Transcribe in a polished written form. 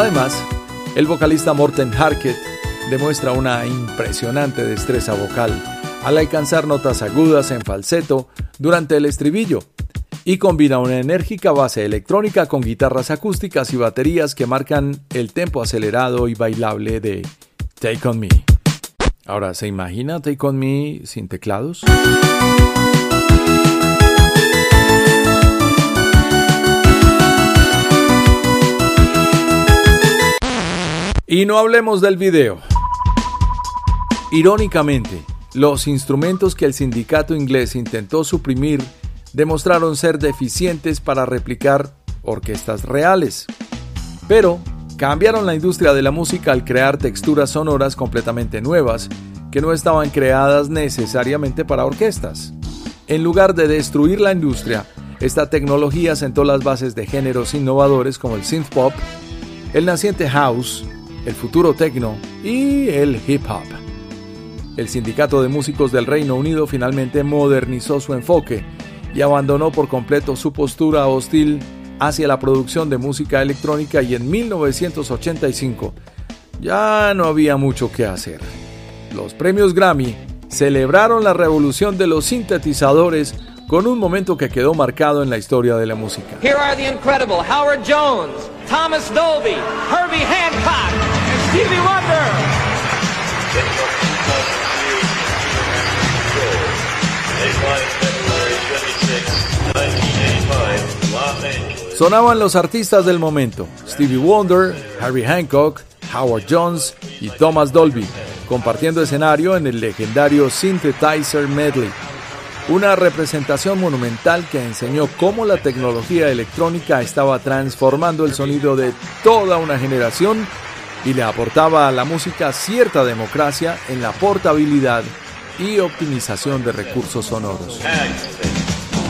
Además, el vocalista Morten Harket demuestra una impresionante destreza vocal al alcanzar notas agudas en falseto durante el estribillo y combina una enérgica base electrónica con guitarras acústicas y baterías que marcan el tempo acelerado y bailable de Take On Me. Ahora, ¿se imagina Take On Me sin teclados? Y no hablemos del video. Irónicamente, los instrumentos que el sindicato inglés intentó suprimir demostraron ser deficientes para replicar orquestas reales. Pero cambiaron la industria de la música al crear texturas sonoras completamente nuevas que no estaban creadas necesariamente para orquestas. En lugar de destruir la industria, esta tecnología sentó las bases de géneros innovadores como el synth pop, el naciente house, el futuro techno y el hip hop. El Sindicato de Músicos del Reino Unido finalmente modernizó su enfoque y abandonó por completo su postura hostil hacia la producción de música electrónica, y en 1985 ya no había mucho que hacer. Los premios Grammy celebraron la revolución de los sintetizadores con un momento que quedó marcado en la historia de la música. Here are the incredible Howard Jones, Thomas Dolby, Herbie Hancock, and Stevie Wonder. Sonaban los artistas del momento: Stevie Wonder, Herbie Hancock, Howard Jones y Thomas Dolby, compartiendo escenario en el legendario Synthesizer Medley, una representación monumental que enseñó cómo la tecnología electrónica estaba transformando el sonido de toda una generación y le aportaba a la música cierta democracia en la portabilidad y optimización de recursos sonoros.